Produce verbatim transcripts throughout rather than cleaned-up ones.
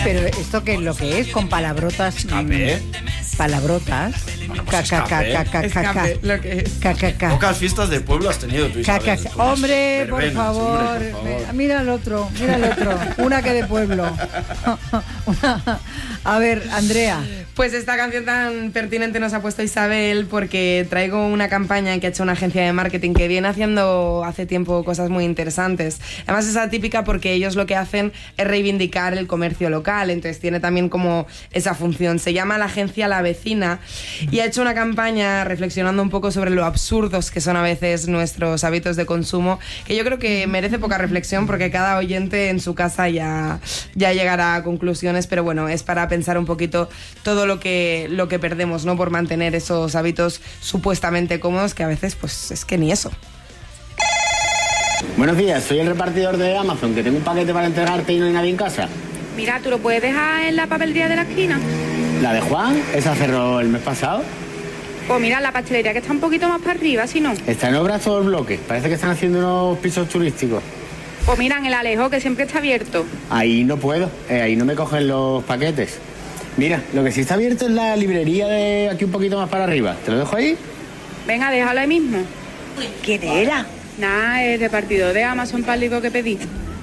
Pero esto que es lo que es, con palabrotas. Escape. Palabrotas. Bueno, pues Escape, lo que es. Pocas fiestas de pueblo has tenido tú, Isabel. Hombre, por Verbenas, favor. hombre, por favor. Mira el otro, mira el otro. Una que de pueblo. Una. A ver, Andrea. Pues esta canción tan pertinente nos ha puesto Isabel porque traigo una campaña que ha hecho una agencia de marketing que viene haciendo hace tiempo cosas muy interesantes. Además es atípica porque ellos lo que hacen es reivindicar el comercio local, entonces tiene también como esa función. Se llama la agencia La Vecina y ha hecho una campaña reflexionando un poco sobre lo absurdos que son a veces nuestros hábitos de consumo, que yo creo que merece poca reflexión porque cada oyente en su casa ya, ya llegará a conclusiones, pero bueno, es para pensar un poquito todo lo que, lo que perdemos, ¿no? Por mantener esos hábitos supuestamente cómodos que a veces pues es que ni eso. Buenos días, soy el repartidor de Amazon, que tengo un paquete para entregarte y no hay nadie en casa. Mira, ¿tú lo puedes dejar en la papelería de la esquina? ¿La de Juan? ¿Esa cerró el mes pasado? Pues mira, la pastelería que está un poquito más para arriba, si no. Está en obras todo el bloque, parece que están haciendo unos pisos turísticos. Pues mira, en el Alejo, que siempre está abierto. Ahí no puedo, eh, ahí no me cogen los paquetes. Mira, lo que sí está abierto es la librería de aquí un poquito más para arriba. ¿Te lo dejo ahí? Venga, déjalo ahí mismo. ¿Quién era? Nada, el repartidor de Amazon Pálico que pedí.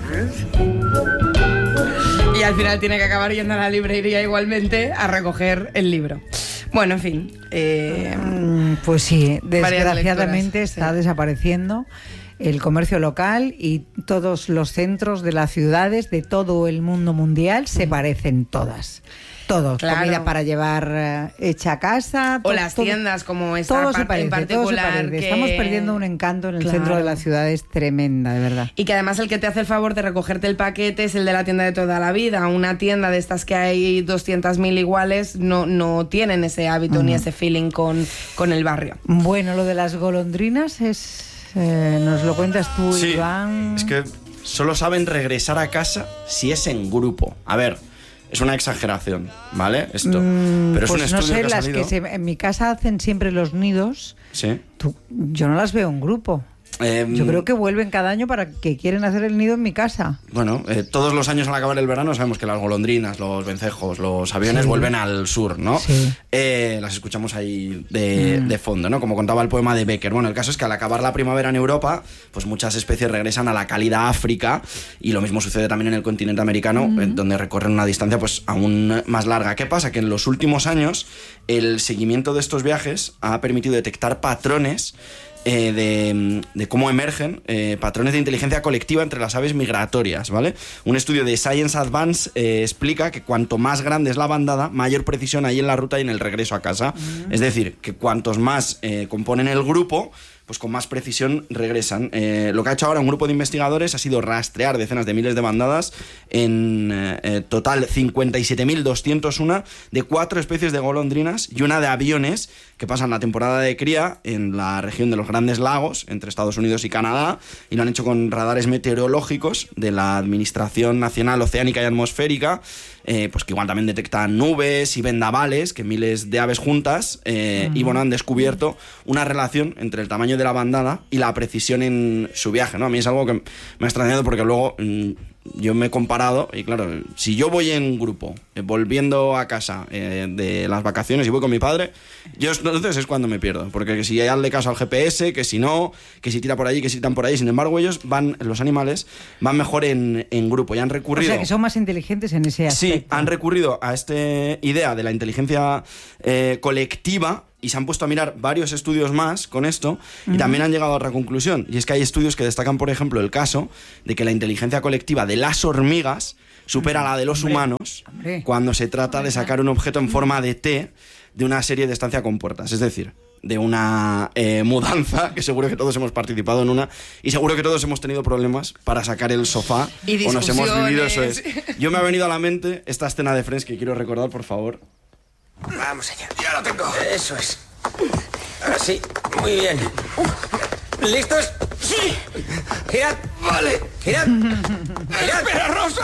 Y al final tiene que acabar yendo a la librería igualmente a recoger el libro. Bueno, en fin. Eh, pues sí, desgraciadamente lecturas, está sí. desapareciendo el comercio local y todos los centros de las ciudades de todo el mundo mundial se parecen todas. Todos, Claro. comida para llevar eh, hecha a casa. O to- las todo- tiendas como esta todo se par- parece, en todo se particular. parece. que- Estamos perdiendo un encanto en el Claro. centro de la ciudad, es tremenda, de verdad. Y que además el que te hace el favor de recogerte el paquete es el de la tienda de toda la vida. Una tienda de estas que hay doscientas mil iguales no, no tienen ese hábito Uh-huh. ni ese feeling con, con el barrio. Bueno, lo de las golondrinas es... eh, nos lo cuentas tú, Sí, Iván. es que solo saben regresar a casa si es en grupo. A ver, es una exageración, ¿vale? Esto. Mm, Pero es pues un no estudio sé, que ha las salido. que se- en mi casa hacen siempre los nidos. Sí. Tú- yo no las veo en grupo. Eh, Yo creo que vuelven cada año para que quieren hacer el nido en mi casa. Bueno, eh, todos los años al acabar el verano sabemos que las golondrinas, los vencejos, los aviones Sí. vuelven al sur, ¿no? Sí. Eh, las escuchamos ahí de, Mm. de fondo, ¿no? Como contaba el poema de Becker. Bueno, el caso es que al acabar la primavera en Europa, pues muchas especies regresan a la cálida África y lo mismo sucede también en el continente americano, Mm. eh, donde recorren una distancia pues aún más larga. ¿Qué pasa? Que en los últimos años el seguimiento de estos viajes ha permitido detectar patrones Eh, de, de cómo emergen eh, patrones de inteligencia colectiva entre las aves migratorias, ¿vale? Un estudio de Science Advance eh, explica que cuanto más grande es la bandada, mayor precisión hay en la ruta y en el regreso a casa. Uh-huh. Es decir, que cuantos más eh, componen el grupo, pues con más precisión regresan. Eh, lo que ha hecho ahora un grupo de investigadores ha sido rastrear decenas de miles de bandadas, en eh, total cincuenta y siete mil doscientos uno de cuatro especies de golondrinas y una de aviones que pasan la temporada de cría en la región de los Grandes Lagos, entre Estados Unidos y Canadá, y lo han hecho con radares meteorológicos de la Administración Nacional Oceánica y Atmosférica, eh, pues que igual también detectan nubes y vendavales, que miles de aves juntas, eh, uh-huh. y bueno, han descubierto una relación entre el tamaño de la bandada y la precisión en su viaje, ¿no? A mí es algo que me ha extrañado porque luego mmm, yo me he comparado y claro, si yo voy en grupo, eh, volviendo a casa eh, de las vacaciones y voy con mi padre, yo entonces es cuando me pierdo, porque si hay hazle caso al G P S, que si no, que si tira por allí, que si tiran por ahí, sin embargo ellos van, los animales van mejor en, en grupo y han recurrido... O sea, que son más inteligentes en ese aspecto. Sí, han recurrido a esta idea de la inteligencia eh, colectiva y se han puesto a mirar varios estudios más con esto y uh-huh. también han llegado a otra conclusión, y es que hay estudios que destacan, por ejemplo, el caso de que la inteligencia colectiva de las hormigas supera la de los hombre, humanos hombre. cuando se trata de sacar un objeto en forma de T de una serie de estancia con puertas, es decir, de una eh, mudanza, que seguro que todos hemos participado en una, y seguro que todos hemos tenido problemas para sacar el sofá, y o nos hemos vivido, eso es. Yo me ha venido a la mente esta escena de Friends que quiero recordar, por favor. Vamos allá, ya lo tengo. Eso es. Así, muy bien. ¿Listos? Sí. Girad. Vale. Girad. Girad. ¡Espera, Rosa!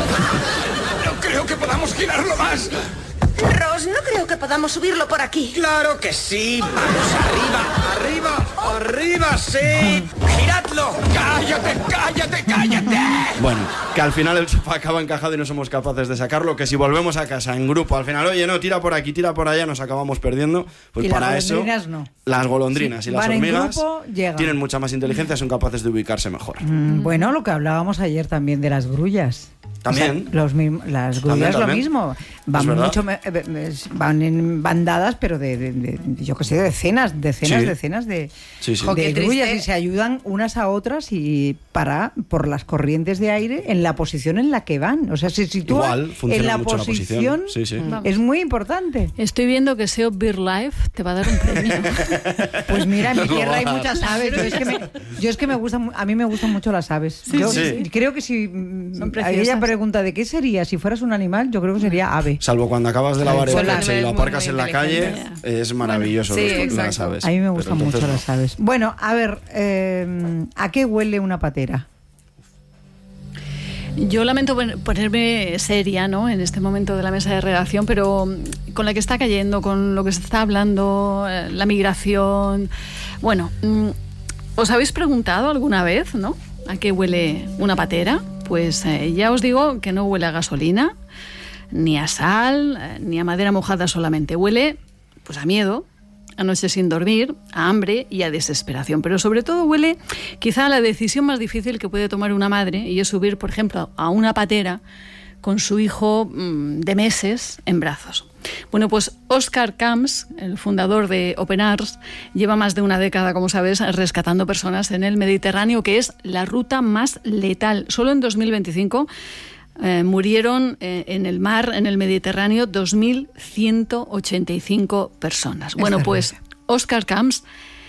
No creo que podamos girarlo más. Ross, no creo que podamos subirlo por aquí. ¡Claro que sí! ¡Vamos arriba, arriba, arriba, sí! ¡Girad! ¡Dejadlo! ¡Cállate, cállate, cállate! Bueno, que al final el sofá acaba encajado y no somos capaces de sacarlo, que si volvemos a casa en grupo, al final, oye, no, tira por aquí, tira por allá, nos acabamos perdiendo. Pues y para las eso, golondrinas no. las golondrinas sí, y las van hormigas en grupo, llegan. tienen mucha más inteligencia, son capaces de ubicarse mejor. Mm, bueno, lo que hablábamos ayer también de las grullas. También. O sea, los, las grullas lo mismo. Van mucho van en bandadas, pero de, de, de yo qué sé, de decenas, decenas, sí. decenas de, sí, sí. de grullas y se ayudan unas a otras y para por las corrientes de aire en la posición en la que van. O sea, se sitúan en la mucho posición, la posición. Sí, sí. Es muy importante. Estoy viendo que S E O BirdLife te va a dar un premio. Pues mira, en mi tierra hay muchas aves. Yo es que me, yo es que me gusta, a mí me gustan mucho las aves. Sí, yo sí. creo que si ella pregunta de qué sería si fueras un animal, yo creo que sería ave. Salvo cuando acabas de lavar el coche y lo aparcas muy en la calle, es maravilloso bueno, sí, los, las aves. A mí me gustan mucho no. las aves. Bueno, a ver, eh, ¿a qué huele una patera? Yo lamento ponerme seria, ¿no?, en este momento de la mesa de redacción, pero con la que está cayendo, con lo que se está hablando, la migración... Bueno, ¿os habéis preguntado alguna vez, ¿no?, a qué huele una patera? Pues eh, ya os digo que no huele a gasolina, ni a sal, eh, ni a madera mojada solamente. Huele, pues, a miedo, a noches sin dormir, a hambre y a desesperación. Pero sobre todo huele quizá a la decisión más difícil que puede tomar una madre, y es subir, por ejemplo, a una patera con su hijo mmm, de meses en brazos. Bueno, pues Oscar Camps, el fundador de Open Arms, lleva más de una década, como sabes, rescatando personas en el Mediterráneo, que es la ruta más letal. Solo en dos mil veinticinco eh, murieron eh, en el mar, en el Mediterráneo, dos mil ciento ochenta y cinco personas. Bueno, pues Oscar Camps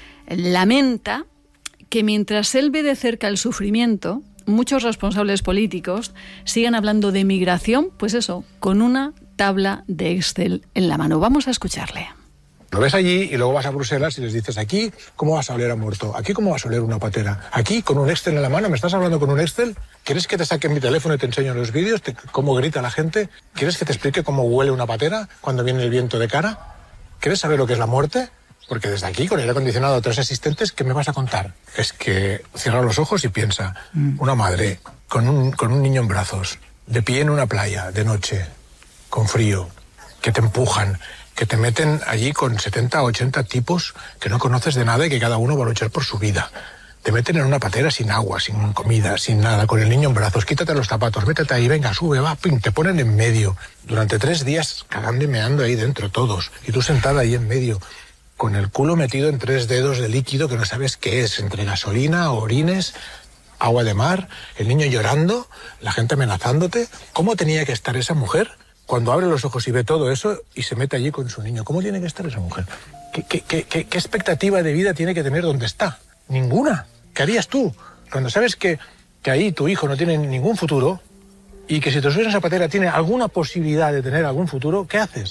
lamenta que mientras él ve de cerca el sufrimiento, muchos responsables políticos sigan hablando de migración, pues eso, con una tabla de Excel en la mano. Vamos a escucharle. Lo ves allí y luego vas a Bruselas y les dices, aquí, ¿cómo vas a oler a muerto? Aquí, ¿cómo vas a oler una patera? Aquí, con un Excel en la mano, ¿me estás hablando con un Excel? ¿Quieres que te saque mi teléfono y te enseño los vídeos, te, cómo grita la gente? ¿Quieres que te explique cómo huele una patera cuando viene el viento de cara? ¿Quieres saber lo que es la muerte? Porque desde aquí, con el aire acondicionado a tres asistentes, ¿qué me vas a contar? Es que cierra los ojos y piensa, mm. una madre con un, con un niño en brazos, de pie en una playa, de noche, con frío, que te empujan, que te meten allí con setenta, ochenta tipos que no conoces de nada y que cada uno va a luchar por su vida. Te meten en una patera sin agua, sin comida, sin nada, con el niño en brazos, quítate los zapatos, métete ahí, venga, sube, va, pim, te ponen en medio. Durante tres días cagando y meando ahí dentro todos, y tú sentada ahí en medio, con el culo metido en tres dedos de líquido que no sabes qué es, entre gasolina, orines, agua de mar, el niño llorando, la gente amenazándote. ¿Cómo tenía que estar esa mujer cuando abre los ojos y ve todo eso y se mete allí con su niño? ¿Cómo tiene que estar esa mujer? ¿Qué, qué, qué, qué, qué expectativa de vida tiene que tener donde está? Ninguna. ¿Qué harías tú? Cuando sabes que, que ahí tu hijo no tiene ningún futuro y que si te subes a esa patera tiene alguna posibilidad de tener algún futuro, ¿qué haces?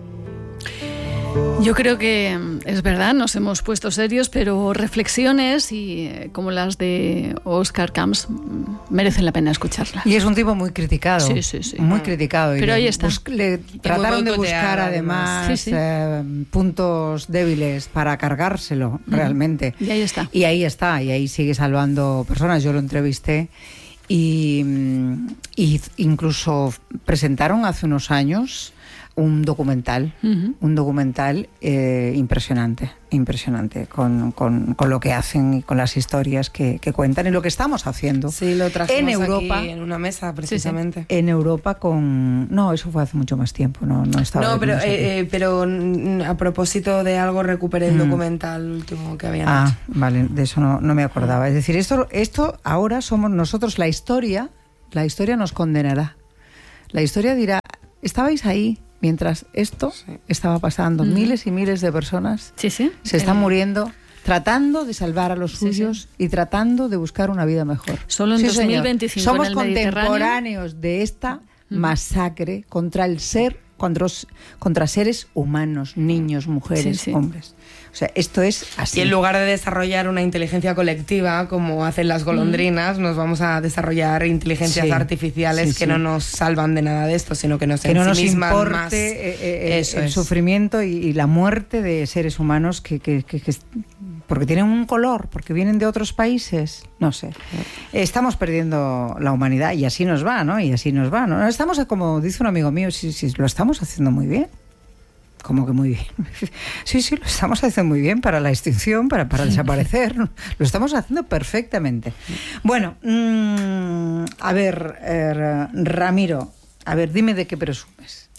Yo creo que es verdad, nos hemos puesto serios, pero reflexiones y eh, como las de Oscar Camps merecen la pena escucharlas. Y es un tipo muy criticado. Sí, sí, sí. Muy criticado. Pero ahí está. Le trataron de buscar además sí, sí. Eh, puntos débiles para cargárselo, uh-huh. realmente. Y ahí está. Y ahí está, y ahí sigue salvando personas. Yo lo entrevisté y, y incluso presentaron hace unos años un documental, uh-huh. un documental eh, impresionante, impresionante, con, con, con lo que hacen y con las historias que, que cuentan y lo que estamos haciendo. Sí, lo trajimos en Europa, aquí en una mesa, precisamente. Sí, sí. En Europa con... No, eso fue hace mucho más tiempo, no, no estaba... No, pero, eh, eh, pero a propósito de algo recuperé el mm. documental último que habían ah, hecho. Ah, vale, de eso no, no me acordaba. Es decir, esto, esto ahora somos nosotros, la historia, la historia nos condenará. La historia dirá, estabais ahí mientras esto sí. estaba pasando. Mm. Miles y miles de personas sí, sí. se están El... muriendo tratando de salvar a los sí, suyos sí. y tratando de buscar una vida mejor. Solo en sí, dos mil veinticinco Somos en el contemporáneos de esta mm. masacre contra el ser, contra, contra seres humanos, niños, mujeres, sí, sí. hombres. O sea, esto es así. Y en lugar de desarrollar una inteligencia colectiva, como hacen las golondrinas, mm. nos vamos a desarrollar inteligencias sí. artificiales sí, sí. que no nos salvan de nada de esto, sino que nos que no nos importe más eh, eh, eso el es. sufrimiento y, y la muerte de seres humanos que, que, que, que porque tienen un color, porque vienen de otros países, no sé. Estamos perdiendo la humanidad y así nos va, ¿no? Y así nos va, ¿no? Estamos, como dice un amigo mío, sí, sí, lo estamos haciendo muy bien. Como que muy bien. Sí, sí, lo estamos haciendo muy bien para la extinción, para, para desaparecer. Lo estamos haciendo perfectamente. Bueno, mmm, a ver, eh, Ramiro, a ver, dime de qué presumes.